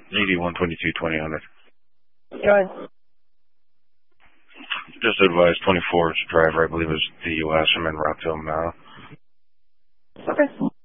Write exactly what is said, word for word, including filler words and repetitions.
eighty-one twenty-two twenty hundred. Go ahead. Just advised twenty-four is driver, I believe is the U S. I'm en route to him now. Okay.